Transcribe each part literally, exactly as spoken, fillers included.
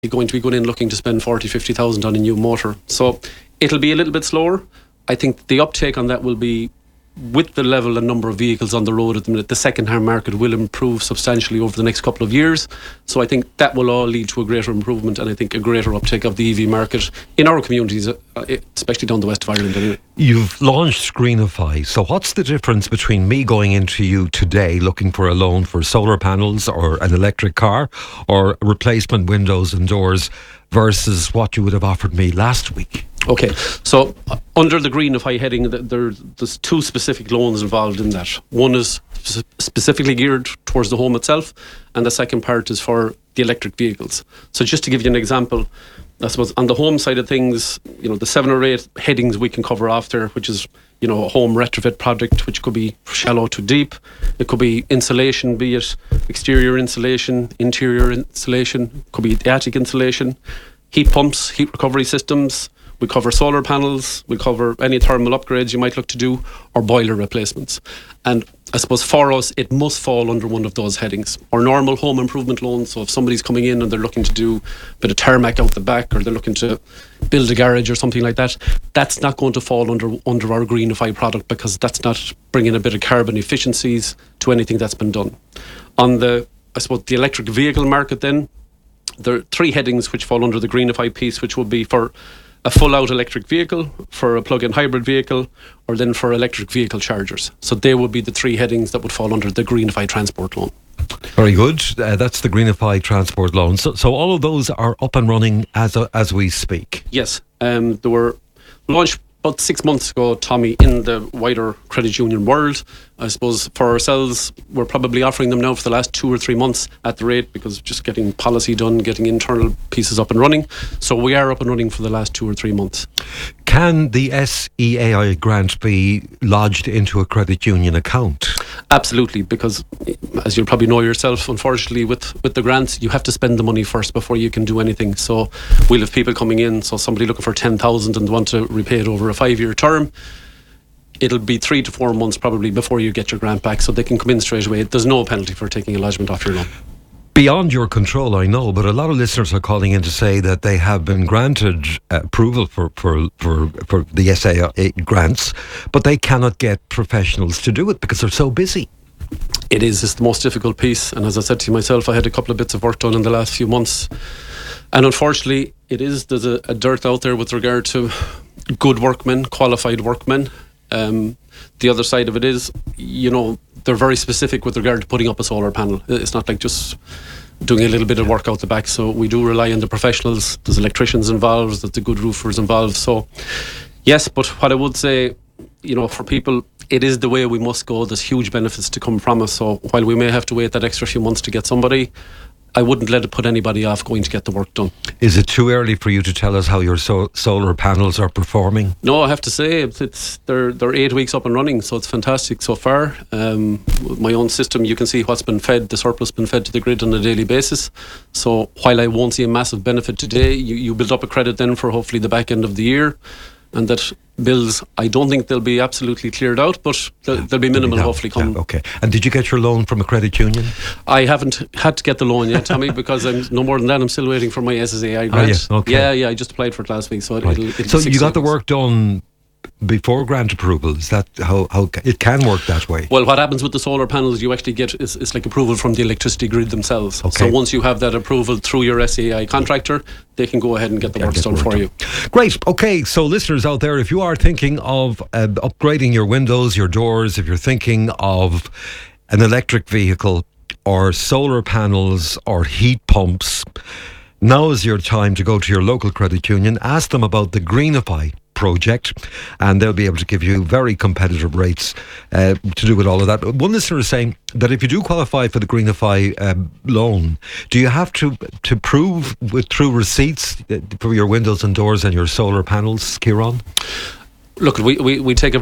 going to be going in looking to spend forty, fifty thousand on a new motor. So it'll be a little bit slower. I think the uptake on that will be, with the level and number of vehicles on the road at the minute, the second-hand market will improve substantially over the next couple of years. So I think that will all lead to a greater improvement, and I think a greater uptake of the E V market in our communities, especially down the west of Ireland anyway. You've launched Greenify. So what's the difference between me going into you today looking for a loan for solar panels or an electric car or replacement windows and doors versus what you would have offered me last week? Okay, so uh, under the Greenify heading, th- there, there's two specific loans involved in that. One is sp- specifically geared towards the home itself, and the second part is for the electric vehicles. So just to give you an example, I suppose on the home side of things, you know, the seven or eight headings we can cover off there, which is, you know, a home retrofit project, which could be shallow to deep. It could be insulation, be it exterior insulation, interior insulation, could be attic insulation, heat pumps, heat recovery systems. We cover solar panels, we cover any thermal upgrades you might look to do, or boiler replacements. And I suppose for us, it must fall under one of those headings. Our normal home improvement loan, so if somebody's coming in and they're looking to do a bit of tarmac out the back, or they're looking to build a garage or something like that, that's not going to fall under under our Greenify product, because that's not bringing a bit of carbon efficiencies to anything that's been done. On the, I suppose, the electric vehicle market then, there are three headings which fall under the Greenify piece, which would be for a full-out electric vehicle, for a plug-in hybrid vehicle, or then for electric vehicle chargers. So they would be the three headings that would fall under the Greenify transport loan. Very good. Uh, that's the Greenify transport loan. So, so all of those are up and running as a, as we speak. Yes, um, they were launched about six months ago, Tommy, in the wider credit union world. I suppose for ourselves, we're probably offering them now for the last two or three months at the rate, because just getting policy done, getting internal pieces up and running. So we are up and running for the last two or three months. Can the S E A I grant be lodged into a credit union account? Absolutely, because as you'll probably know yourself, unfortunately, with, with the grants, you have to spend the money first before you can do anything. So we'll have people coming in, so somebody looking for ten thousand and want to repay it over a five-year term, it'll be three to four months probably before you get your grant back, so they can come in straight away. There's no penalty for taking a lodgement off your loan. Beyond your control, I know, but a lot of listeners are calling in to say that they have been granted uh, approval for, for, for, for the S A I grants, but they cannot get professionals to do it because they're so busy. It is. It's the most difficult piece. And as I said to you myself, I had a couple of bits of work done in the last few months. And unfortunately, it is, there's a, a dearth out there with regard to good workmen, qualified workmen. Um, the other side of it is, you know, they're very specific with regard to putting up a solar panel. It's not like just doing a little bit of work out the back. So we do rely on the professionals. There's electricians involved, there's the good roofers involved. So yes, but what I would say, you know, for people, it is the way we must go. There's huge benefits to come from us. So while we may have to wait that extra few months to get somebody, I wouldn't let it put anybody off going to get the work done. Is it too early for you to tell us how your so- solar panels are performing? No, I have to say it's, it's they're they're eight weeks up and running, so it's fantastic so far. Um, with my own system, you can see what's been fed, the surplus been fed to the grid on a daily basis. So while I won't see a massive benefit today, you, you build up a credit then for hopefully the back end of the year. And that bills, I don't think they'll be absolutely cleared out, but they'll, they'll be minimal, yeah, hopefully come. Yeah, okay. And did you get your loan from a credit union? I haven't had to get the loan yet, Tommy, because I'm no more than that. I'm still waiting for my S S A I grant. Oh, yeah, okay. yeah, yeah. I just applied for it last week, so Right. it'll, it'll so be six you got the months. work done before grant approval. Is that how, how it can work that way? Well, what happens with the solar panels, you actually get is, is like approval from the electricity grid themselves. Okay. So once you have that approval through your S A I contractor, they can go ahead and get the Yeah, work get done the work for done. you. Great. Okay, so listeners out there, if you are thinking of uh, upgrading your windows, your doors, if you're thinking of an electric vehicle or solar panels or heat pumps, now is your time to go to your local credit union, ask them about the Greenify project, and they'll be able to give you very competitive rates uh, to do with all of that. One listener is saying that if you do qualify for the Greenify um, loan, do you have to to prove with through receipts for your windows and doors and your solar panels, Kieran? Look, we, we, we take a very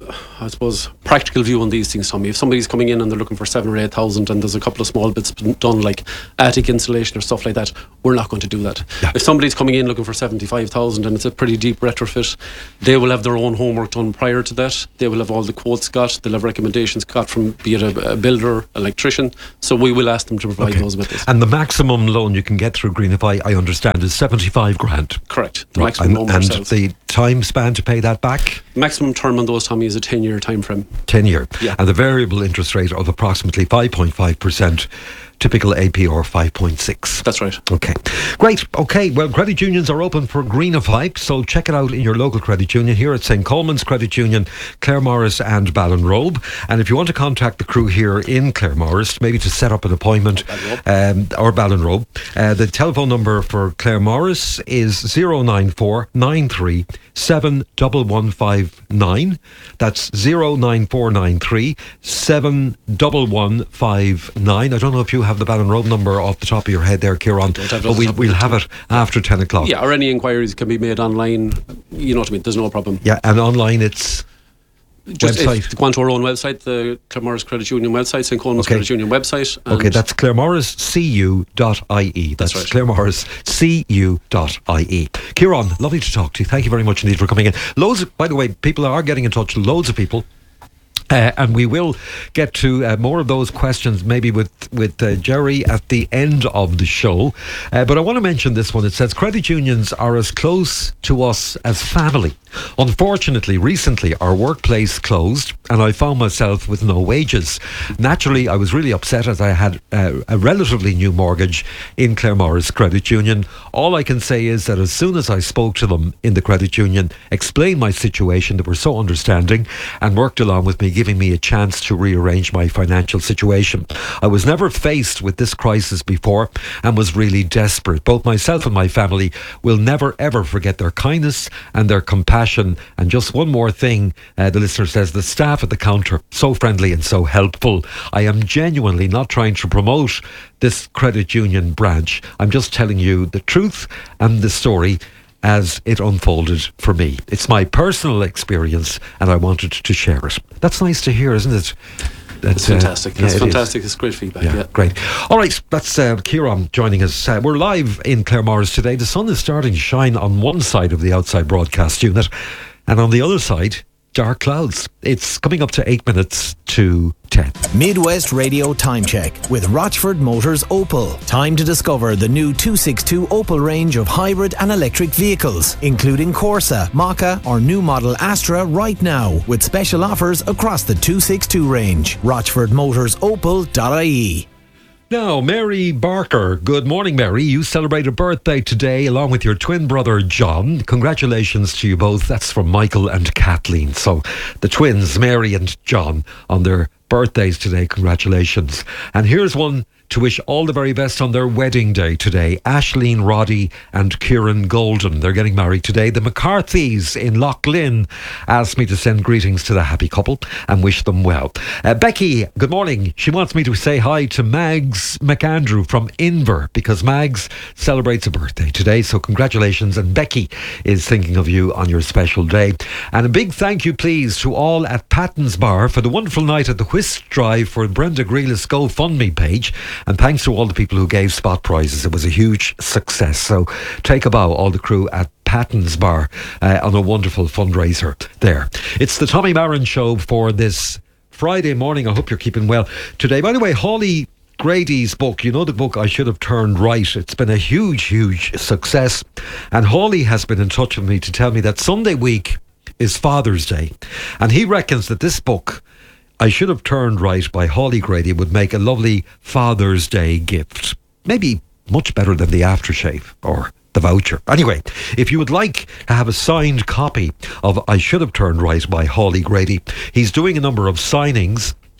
I suppose, practical view on these things, Tommy. If somebody's coming in and they're looking for seven or eight thousand, and there's a couple of small bits done, like attic insulation or stuff like that, we're not going to do that. Yeah. If somebody's coming in looking for seventy-five thousand and it's a pretty deep retrofit, they will have their own homework done prior to that. They will have all the quotes got. They'll have recommendations got from, be it a, a builder, electrician. So we will ask them to provide Okay. those with us. And the maximum loan you can get through Greenify, I understand, is seventy-five grand. Correct. The Right. maximum And, loan and ourselves. the time span to pay that back? Maximum term on those, Tommy, is a ten-year time frame. ten year. Yeah. And the variable interest rate of approximately five point five percent, typical A P R five point six. That's right. Okay, great. Okay, well, credit unions are open for Greenify, so check it out in your local credit union here at Saint Coleman's Credit Union, Claremorris and Ballinrobe. And if you want to contact the crew here in Claremorris, maybe to set up an appointment, um, or Ballinrobe, uh, the telephone number for Claremorris is zero nine four nine three seven one one five nine. That's zero nine four nine three seven one one five nine. I don't know if you have the Ballinrobe number off the top of your head there, Kieran, Don't have it but off the we'll, top of we'll my have it after ten o'clock. Yeah, or any inquiries can be made online. You know what I mean? There's no problem. Yeah, and online it's Just website. if, go onto our own website, the Claremorris Credit Union website, Saint Coleman's Okay. Credit Union website. okay, that's claremorris c u dot i e. That's, That's right. claremorris c u dot i e. Kieran, lovely to talk to you. Thank you very much indeed for coming in. Loads of, by the way, people are getting in touch, loads of people. Uh, and we will get to uh, more of those questions maybe with, with uh, Jerry at the end of the show. Uh, but I want to mention this one. It says credit unions are as close to us as family. Unfortunately, recently our workplace closed and I found myself with no wages. Naturally, I was really upset as I had uh, a relatively new mortgage in Claremorris Credit Union. All I can say is that as soon as I spoke to them in the credit union, explained my situation, they were so understanding and worked along with me, giving me a chance to rearrange my financial situation. I was never faced with this crisis before and was really desperate. Both myself and my family will never ever forget their kindness and their compassion. And just one more thing, uh, the listener says, the staff at the counter, so friendly and so helpful. I am genuinely not trying to promote this credit union branch. I'm just telling you the truth and the story as it unfolded for me. It's my personal experience and I wanted to share it. That's nice to hear, isn't it? That's uh, fantastic. yeah, That's it is. fantastic. It's great feedback. Yeah, Yeah. great. All right, that's uh, Kieran joining us. Uh, we're live in Claremorris today. The sun is starting to shine on one side of the outside broadcast unit, and on the other side, dark clouds. It's coming up to eight minutes to ten. Midwest Radio Time Check with Rochford Motors Opel. Time to discover the new two sixty-two Opel range of hybrid and electric vehicles, including Corsa, Maka or new model Astra right now, with special offers across the two sixty-two range. rochford motors opel dot I E. Now, Mary Barker. Good morning, Mary. You celebrate a birthday today along with your twin brother, John. Congratulations to you both. That's from Michael and Kathleen. So, the twins, Mary and John, on their birthdays today. Congratulations. And here's one to wish all the very best on their wedding day today. Ashleen Roddy and Kieran Golden. They're getting married today. The McCarthys in Lough Lynn asked me to send greetings to the happy couple and wish them well. Uh, Becky, good morning. She wants me to say hi to Mags McAndrew from Inver because Mags celebrates a birthday today. So congratulations. And Becky is thinking of you on your special day. And a big thank you, please, to all at Patton's Bar for the wonderful night at the Whist Drive for Brenda Grealis GoFundMe page. And thanks to all the people who gave spot prizes. It was a huge success. So take a bow, all the crew at Patton's Bar, uh, on a wonderful fundraiser there. It's the Tommy Marin Show for this Friday morning. I hope you're keeping well today. By the way, Hawley Grady's book, you know, the book I Should Have Turned Right, it's been a huge, huge success. And Hawley has been in touch with me to tell me that Sunday week is Father's Day. And he reckons that this book, I Should Have Turned Right by Hawley Grady, would make a lovely Father's Day gift. Maybe much better than the aftershave or the voucher. Anyway, if you would like to have a signed copy of I Should Have Turned Right by Hawley Grady, he's doing a number of signings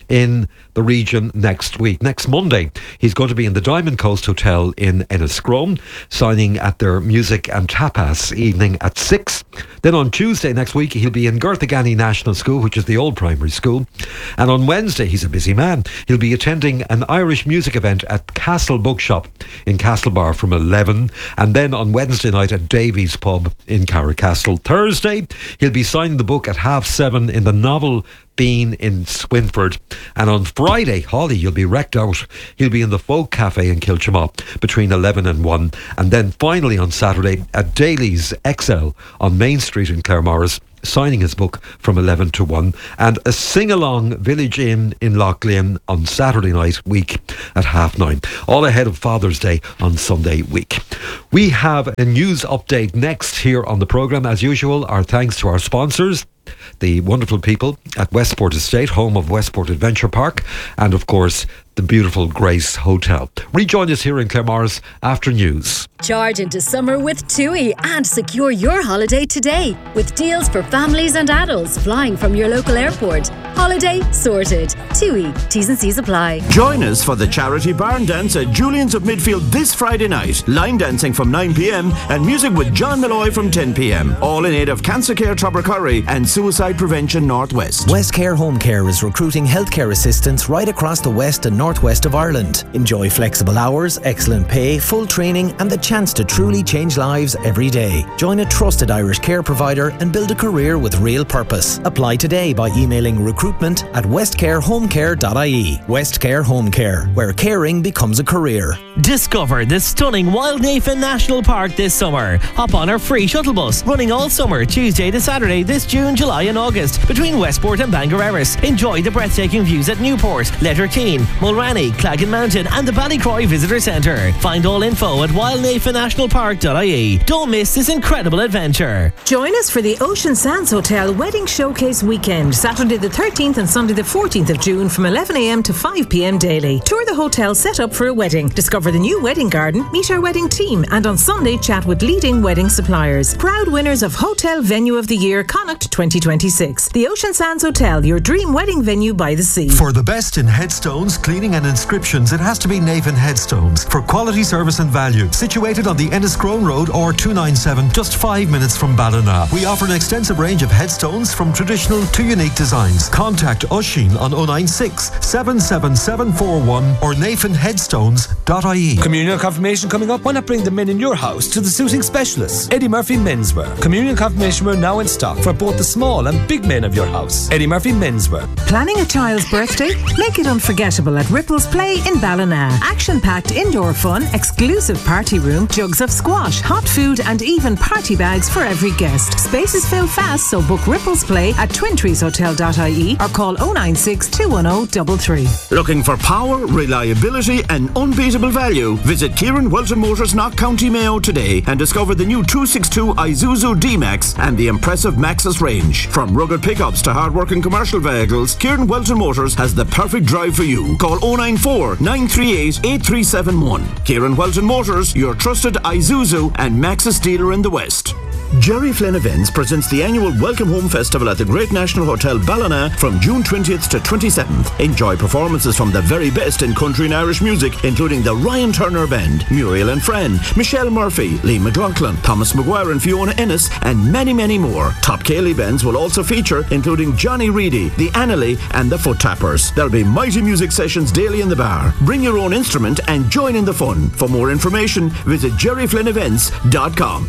in the region next week. Next Monday, he's going to be in the Diamond Coast Hotel in Enniscrone, signing at their music and tapas evening at six. Then on Tuesday next week, he'll be in Girthagany National School, which is the old primary school. And on Wednesday, he's a busy man, he'll be attending an Irish music event at Castle Bookshop in Castlebar from eleven. And then on Wednesday night at Davies Pub in Carricastle. Thursday, he'll be signing the book at half seven in the Novel Bean in Swinford. And on Friday, Holly, you'll be wrecked out. He'll be in the Folk Cafe in Kilchamaw between eleven and one. And then finally on Saturday at Daly's X L on Main Street in Claremorris, signing his book from eleven to one. And a sing-along Village Inn in Loughlin on Saturday night week at half nine. All ahead of Father's Day on Sunday week. We have a news update next here on the programme. As usual, our thanks to our sponsors, the wonderful people at Westport Estate, home of Westport Adventure Park, and of course the beautiful Grace Hotel. Rejoin us here in Claremorris after news. Charge into summer with TUI and secure your holiday today with deals for families and adults flying from your local airport. Holiday sorted. TUI. T's and C's apply. Join us for the charity barn dance at Julian's of Midfield this Friday night. Line dancing from nine p.m. and music with John Malloy from ten p.m. All in aid of Cancer Care Tubbercurry and Suicide Prevention Northwest. Westcare Home Care is recruiting healthcare assistants right across the west and northwest of Ireland. Enjoy flexible hours, excellent pay, full training and the chance to truly change lives every day. Join a trusted Irish care provider and build a career with real purpose. Apply today by emailing recruitment at westcarehomecare dot I E. Westcare Home Care, where caring becomes a career. Discover the stunning Wildnafen National Park this summer. Hop on our free shuttle bus running all summer, Tuesday to Saturday this June, July and August between Westport and Bangor Erris. Enjoy the breathtaking views at Newport, Letterkeene, Mulranny, Claggan Mountain and the Ballycroy Visitor Centre. Find all info at wildnafen national park dot I E. Don't miss this incredible adventure. Join us for the Ocean Sands Hotel Wedding Showcase Weekend, Saturday the thirteenth and Sunday the fourteenth of June from eleven a.m. to five p.m. daily. Tour the hotel set up for a wedding. Discover the new wedding garden, meet our wedding team and on Sunday chat with leading wedding suppliers. Proud winners of Hotel Venue of the Year Connacht twenty twenty-six. The Ocean Sands Hotel, your dream wedding venue by the sea. For the best in headstones, cleaning and inscriptions, it has to be Navan Headstones. For quality service and value. Situated on the Enniscrone Road or two ninety-seven, just five minutes from Ballina. We offer an extensive range of headstones from traditional to unique designs. Contact Oisín on oh nine six, seven seven seven four one or navan headstones dot I E. Communion confirmation coming up? Why not bring the men in your house to the suiting specialists? Eddie Murphy Menswear. Communion confirmation wear now in stock for both the small and big men of your house. Eddie Murphy Menswear. Planning a child's birthday? Make it unforgettable at Ripples Play in Ballina. Action-packed indoor fun, exclusive party room, jugs of squash, hot food and even party bags for every guest. Spaces fill fast, so book Ripples Play at twin trees hotel dot I E or call oh nine six, two one oh, three three. Looking for power, reliability and unbeatable value? Visit Kieran Welton Motors, Knock County Mayo today and discover the new two sixty-two Isuzu D-Max and the impressive Maxus range. From rugged pickups to hard-working commercial vehicles, Kieran Welton Motors has the perfect drive for you. Call oh nine four, nine three eight, eight three seven one. Kieran Welton Motors, your trusted Isuzu and Maxus dealer in the West. Jerry Flynn Events presents the annual Welcome Home Festival at the Great National Hotel Ballina from June twentieth to twenty-seventh. Enjoy performances from the very best in country and Irish music, including the Ryan Turner Band, Muriel and Fran, Michelle Murphy, Lee McLaughlin, Thomas Maguire and Fiona Ennis, and many, many more. Top Cayley bands will also feature, including Johnny Reedy, the Annalee and the Foot Tappers. There'll be mighty music sessions daily in the bar. Bring your own instrument and join in the fun. For more information, visit jerry flynn events dot com.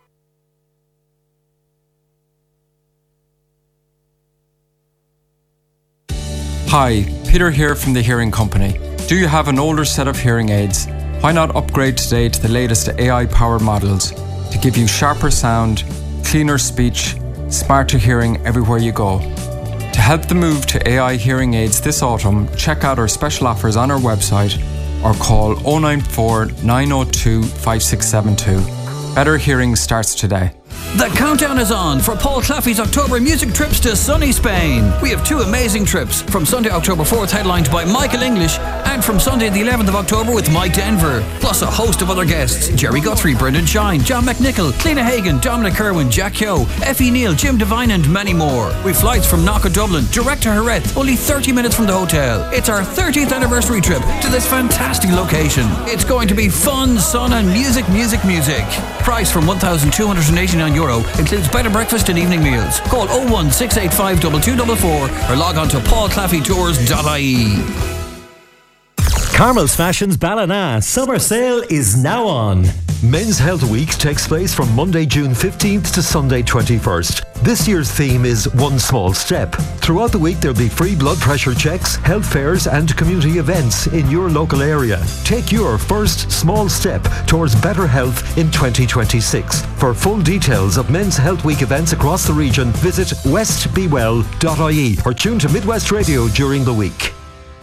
Hi, Peter here from the Hearing Company. Do you have an older set of hearing aids? Why not upgrade today to the latest A I-powered models to give you sharper sound, cleaner speech, smarter hearing everywhere you go? To help the move to A I hearing aids this autumn, check out our special offers on our website or call oh nine four, nine oh two, five six seven two. Better hearing starts today. The countdown is on for Paul Claffey's October music trips to sunny Spain. We have two amazing trips, from Sunday October fourth headlined by Michael English, and from Sunday the eleventh of October with Mike Denver, plus a host of other guests: Jerry Guthrie, Brendan Shine, John McNichol, Cliona Hagan, Dominic Kerwin, Jack Kyo, Effie Neal, Jim Devine and many more. With flights from Knock Dublin direct to Jerez, only thirty minutes from the hotel. It's our thirtieth anniversary trip to this fantastic location. It's going to be fun, sun and music, music, music. Price from one thousand two hundred eighty-nine euro, includes bed and breakfast and evening meals. Call oh one six eight five two two four four or log on to paul claffey tours dot I E. Carmel's Fashions Ballina summer sale is now on. Men's Health Week takes place from Monday, June fifteenth to Sunday, twenty-first. This year's theme is One Small Step. Throughout the week there'll be free blood pressure checks, health fairs and community events in your local area. Take your first small step towards better health in twenty twenty-six. For full details of Men's Health Week events across the region, visit west be well dot I E or tune to Midwest Radio during the week.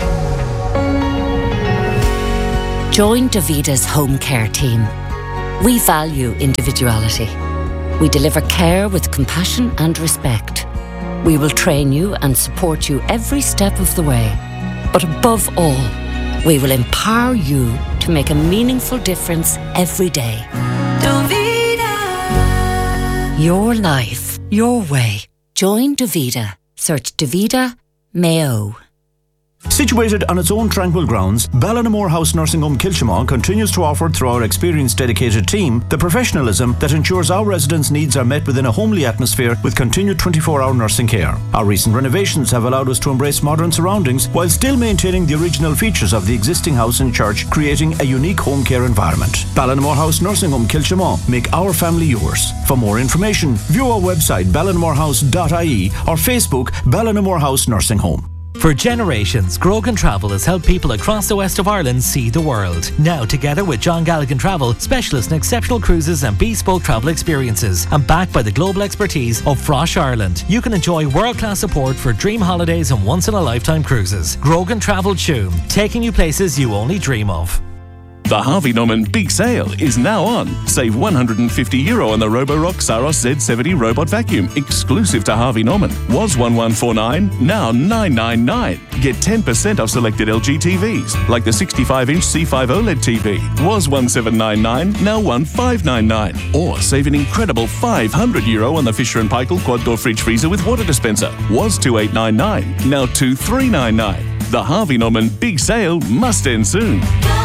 Join Davida's home care team. We value individuality. We deliver care with compassion and respect. We will train you and support you every step of the way. But above all, we will empower you to make a meaningful difference every day. Davida. Your life, your way. Join Davida. Search Davida Mayo. Situated on its own tranquil grounds, Ballinamore House Nursing Home Kilchimau continues to offer, through our experienced dedicated team, the professionalism that ensures our residents' needs are met within a homely atmosphere with continued twenty-four hour nursing care. Our recent renovations have allowed us to embrace modern surroundings while still maintaining the original features of the existing house and church, creating a unique home care environment. Ballinamore House Nursing Home Kilchimau. Make our family yours. For more information, view our website ballinamore house dot I E or Facebook Ballinamore House Nursing Home. For generations, Grogan Travel has helped people across the west of Ireland see the world. Now, together with John Galligan Travel, specialists in exceptional cruises and bespoke travel experiences, and backed by the global expertise of Frosh Ireland, you can enjoy world-class support for dream holidays and once-in-a-lifetime cruises. Grogan Travel Tuam, taking you places you only dream of. The Harvey Norman Big Sale is now on. Save one hundred fifty euro on the Roborock Saros Z seventy robot vacuum, exclusive to Harvey Norman. Was eleven forty-nine, now nine ninety-nine. Get ten percent off selected L G T Vs, like the sixty-five inch C five OLED T V. Was seventeen ninety-nine, now fifteen ninety-nine. Or save an incredible five hundred euro on the Fisher and Paykel quad door fridge freezer with water dispenser. Was twenty-eight ninety-nine, now twenty-three ninety-nine. The Harvey Norman Big Sale must end soon.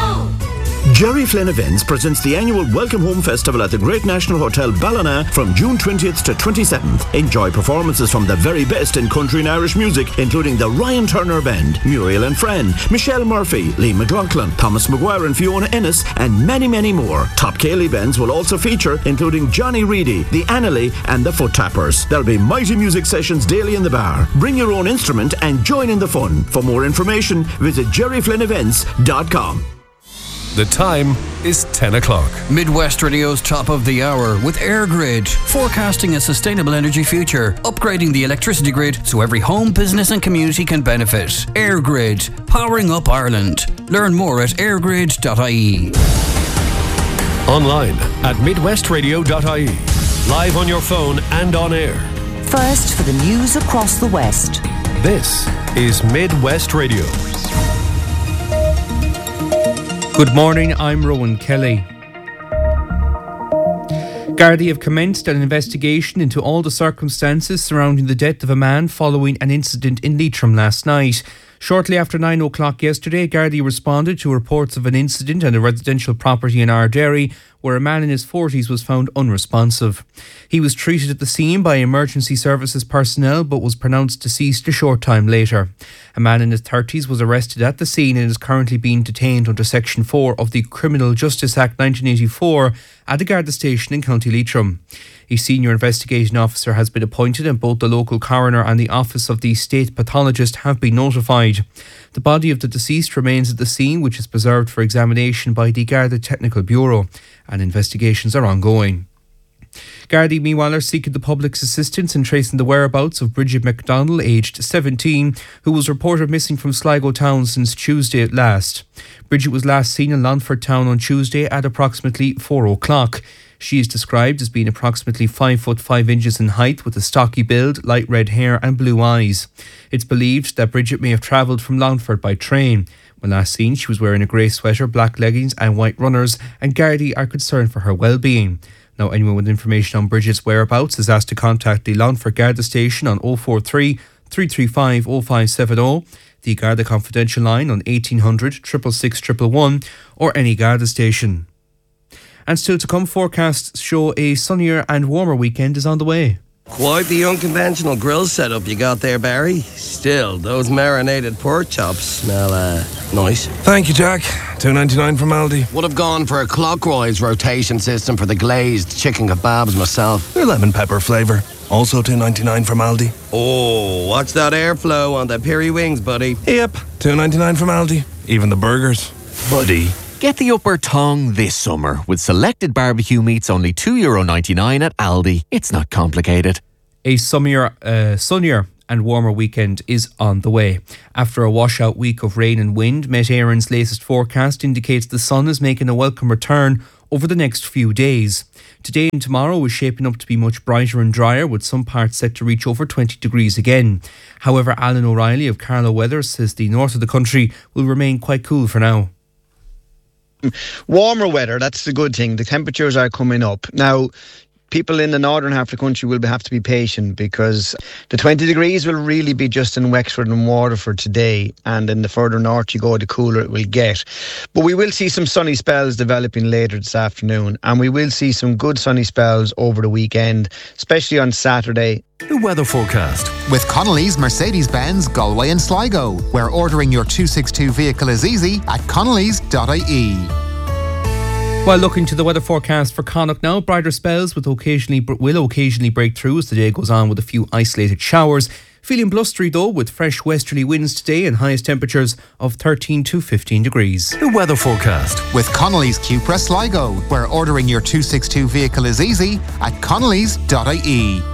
Jerry Flynn Events presents the annual Welcome Home Festival at the Great National Hotel Ballina from June twentieth to twenty-seventh. Enjoy performances from the very best in country and Irish music, including the Ryan Turner Band, Muriel and Fran, Michelle Murphy, Lee McLaughlin, Thomas Maguire and Fiona Ennis, and many, many more. Top Cayley bands will also feature, including Johnny Reedy, the Annalee and the Foot Tappers. There'll be mighty music sessions daily in the bar. Bring your own instrument and join in the fun. For more information, visit jerry flynn events dot com. The time is ten o'clock. Midwest Radio's top of the hour with AirGrid, forecasting a sustainable energy future, upgrading the electricity grid so every home, business and community can benefit. AirGrid, powering up Ireland. Learn more at airgrid dot I E. Online at midwest radio dot I E. Live on your phone and on air. First for the news across the West. This is Midwest Radio. Good morning, I'm Rowan Kelly. Gardaí have commenced an investigation into all the circumstances surrounding the death of a man following an incident in Leitrim last night. Shortly after nine o'clock yesterday, Gardaí responded to reports of an incident at a residential property in Ardairy where a man in his forties was found unresponsive. He was treated at the scene by emergency services personnel but was pronounced deceased a short time later. A man in his thirties was arrested at the scene and is currently being detained under Section four of the Criminal Justice Act nineteen eighty-four at the Garda station in County Leitrim. A senior investigation officer has been appointed and both the local coroner and the office of the state pathologist have been notified. The body of the deceased remains at the scene, which is preserved for examination by the Garda Technical Bureau, and investigations are ongoing. Gardaí, meanwhile, are seeking the public's assistance in tracing the whereabouts of Bridget McDonald, aged seventeen, who was reported missing from Sligo town since Tuesday last. Bridget was last seen in Longford town on Tuesday at approximately four o'clock. She is described as being approximately five foot five inches in height with a stocky build, light red hair and blue eyes. It's believed that Bridget may have travelled from Longford by train. When last seen, she was wearing a grey sweater, black leggings and white runners, and Gardaí are concerned for her well-being. Now, anyone with information on Bridget's whereabouts is asked to contact the Longford Garda station on oh four three, three three five, oh five seven oh, the Garda Confidential line on eighteen hundred, six six six, one one one, or any Garda station. And still to come, forecasts show a sunnier and warmer weekend is on the way. Quite the unconventional grill setup you got there, Barry. Still, those marinated pork chops smell uh, nice. Thank you, Jack. two ninety-nine from Aldi. Would have gone for a clockwise rotation system for the glazed chicken kebabs myself. They're lemon pepper flavour. Also two ninety-nine from Aldi. Oh, watch that airflow on the piri wings, buddy. Yep, two ninety-nine from Aldi. Even the burgers. Buddy. Get the upper tongue this summer with selected barbecue meats only two euro ninety-nine at Aldi. It's not complicated. A sunnier, uh, sunnier and warmer weekend is on the way. After a washout week of rain and wind, Met Éireann's latest forecast indicates the sun is making a welcome return over the next few days. Today and tomorrow is shaping up to be much brighter and drier, with some parts set to reach over twenty degrees again. However, Alan O'Reilly of Carlow Weather says the north of the country will remain quite cool for now. Warmer weather, that's the good thing. The temperatures are coming up. Now, people in the northern half of the country will have to be patient, because the twenty degrees will really be just in Wexford and Waterford today, and in the further north you go, the cooler it will get. But we will see some sunny spells developing later this afternoon, and we will see some good sunny spells over the weekend, especially on Saturday. The weather forecast with Connolly's Mercedes-Benz Galway and Sligo, where ordering your two sixty-two vehicle is easy at connellys dot I E. While looking to the weather forecast for Connacht now, brighter spells with occasionally will occasionally break through as the day goes on, with a few isolated showers. Feeling blustery though, with fresh westerly winds today and highest temperatures of thirteen to fifteen degrees. The weather forecast with Connolly's Cupra Sligo, where ordering your two sixty-two vehicle is easy at connellys dot I E.